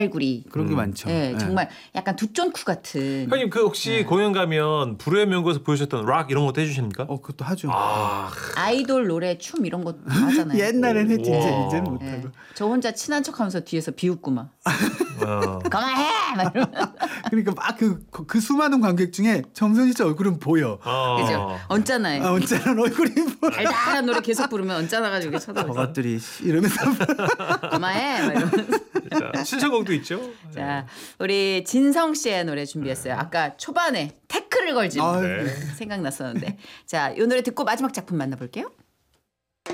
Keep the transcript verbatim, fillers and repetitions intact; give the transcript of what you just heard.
구리 그런 게 많죠. 네, 네. 정말 약간 두쫀쿠 같은. 형님 그 혹시 네. 공연 가면 불후의 명곡에서 보여주셨던 락 이런 것도 해주십니까? 어, 그것도 하죠. 아, 아이돌 노래 춤 이런 거 하잖아요. 옛날엔 했지 이제 우와. 이제는 네. 못하고. 저 혼자 친한 척하면서 뒤에서 비웃고 막 어. 그만해 막 이러면 그러니까 막 그 그 수많은 관객 중에 정선희 씨 얼굴은 보여. 어. 그죠? 언짢아요. 아, 언짢은 얼굴이 보여. 달달한 노래 계속 부르면 언짢아가지고 이렇게 쳐다보죠. 저것들이 이러면서 그만해 막 이러면서. 자, 신청곡도 있죠. 자, 우리 진성 씨의 노래 준비했어요. 아까 초반에 태클을 걸지 마. 아유. 네. 생각났었는데. 자, 이 노래 듣고 마지막 작품 만나볼게요.